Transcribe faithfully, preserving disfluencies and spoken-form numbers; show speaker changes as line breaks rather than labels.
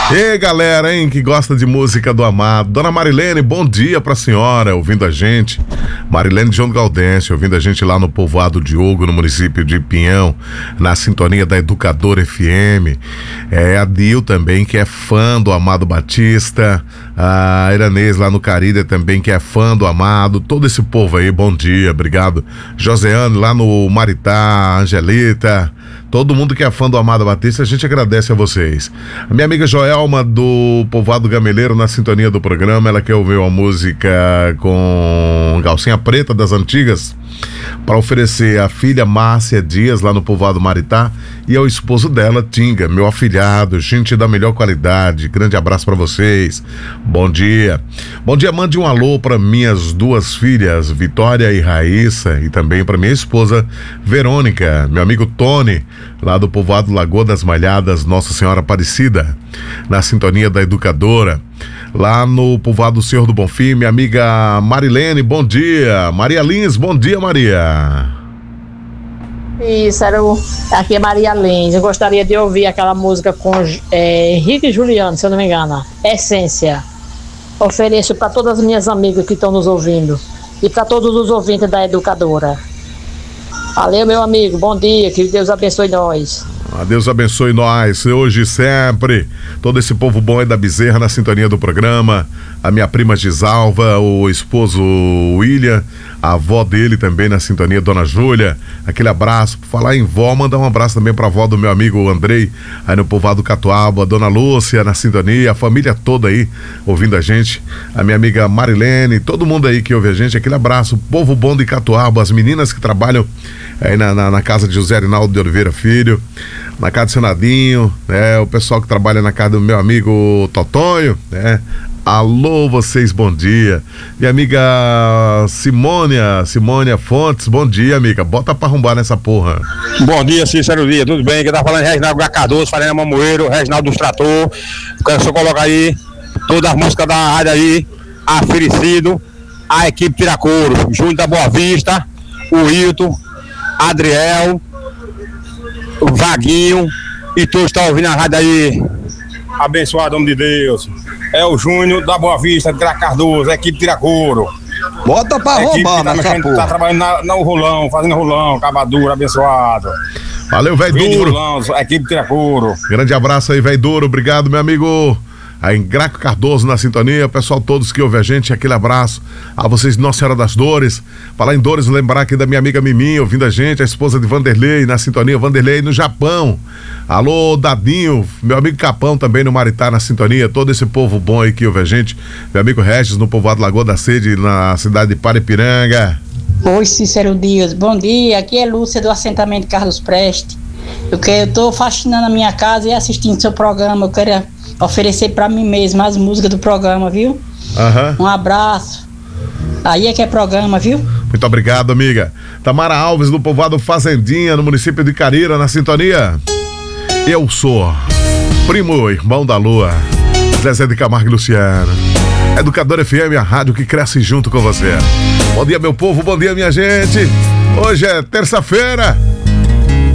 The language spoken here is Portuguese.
E galera, hein, que gosta de música do amado. Dona Marilene, bom dia pra senhora, ouvindo a gente. Marilene João Gaudêncio, ouvindo a gente lá no Povoado Diogo, no município de Pinhão, na sintonia da Educadora F M. É a Dil também, que é fã do Amado Batista. A Iranês lá no Carília também, que é fã do Amado. Todo esse povo aí, bom dia, obrigado. Joseane lá no Maritá, Angelita, todo mundo que é fã do Amado Batista, a gente agradece a vocês. A minha amiga Joelma do Povoado Gameleiro, na sintonia do programa, ela quer ouvir uma música com Calcinha Preta das Antigas, para oferecer à filha Márcia Dias, lá no Povoado Maritá, e ao esposo dela, Tinga, meu afilhado, gente da melhor qualidade. Grande abraço para vocês. Bom dia. Bom dia, mande um alô para minhas duas filhas, Vitória e Raíssa, e também para minha esposa, Verônica, meu amigo Tony, lá do Povoado Lagoa das Malhadas, Nossa Senhora Aparecida, na sintonia da Educadora. Lá no Povoado Senhor do Bonfim, minha amiga Marilene, bom dia. Maria Lins, bom dia, Maria.
Isso, era o, aqui é Maria Lins. Eu gostaria de ouvir aquela música com é, Henrique e Juliano, se eu não me engano, Essência. Ofereço para todas as minhas amigas que estão nos ouvindo e para todos os ouvintes da Educadora. Valeu, meu amigo, bom dia, que Deus abençoe nós.
Deus abençoe nós, hoje e sempre. Todo esse povo bom aí da Bezerra na sintonia do programa. A minha prima Gisalva, o esposo William, a avó dele também na sintonia, Dona Júlia. Aquele abraço. Por falar em vó, mandar um abraço também pra avó do meu amigo Andrei, aí no Povoado Catuaba, a Dona Lúcia na sintonia, a família toda aí ouvindo a gente. A minha amiga Marilene, todo mundo aí que ouve a gente, aquele abraço. Povo bom de Catuaba, as meninas que trabalham aí na, na, na casa de José Arinaldo de Oliveira Filho, na casa do Senadinho, né? O pessoal que trabalha na casa do meu amigo Totonho, né? Alô, vocês, bom dia. Minha amiga Simônia, Simônia Fontes, bom dia, amiga. Bota pra arrombar nessa porra.
Bom dia, Cícero Dia, tudo bem? Quem tá falando é Reginaldo Cardoso, Farinha Mamoeiro, Reginaldo dos Trator. Quero só colocar aí todas as músicas da rádio aí, Aferecido, a equipe Tiracouro, Júnior da Boa Vista, o Hilton, Adriel, o Vaguinho e todos estão ouvindo a rádio aí. Abençoado, homem de Deus. É o Júnior da Boa Vista, de Cardoso, equipe Tiracouro.
Bota pra roubar,
tá,
nessa porra.
Tá trabalhando na, no rolão, fazendo rolão, cavadura, abençoado.
Valeu, velho duro.
Rolão, equipe Tiracouro.
Grande abraço aí, velho duro. Obrigado, meu amigo. Aí em Graco Cardoso na sintonia, pessoal todos que ouvem a gente, aquele abraço a vocês de Nossa Senhora das Dores. Falar em Dores, lembrar aqui da minha amiga Miminha ouvindo a gente, a esposa de Vanderlei na sintonia, Vanderlei no Japão. Alô, Dadinho, meu amigo Capão também no Maritá na sintonia, todo esse povo bom aí que ouve a gente. Meu amigo Regis no Povoado Lagoa da Sede, na cidade de Paripiranga.
Oi, Cícero Dias, bom dia, aqui é Lúcia do assentamento Carlos Preste. Eu, que, eu tô faxinando a minha casa e assistindo seu programa, eu quero oferecer pra mim mesmo as músicas do programa, viu?
Uhum.
Um abraço. Aí é que é programa, viu?
Muito obrigado, amiga. Tamara Alves do Povoado Fazendinha, no município de Carira, na sintonia. Eu sou primo irmão da Lua, Zezé de Camargo e Luciano. Educadora F M, a rádio que cresce junto com você. Bom dia, meu povo, bom dia, minha gente. Hoje é terça-feira.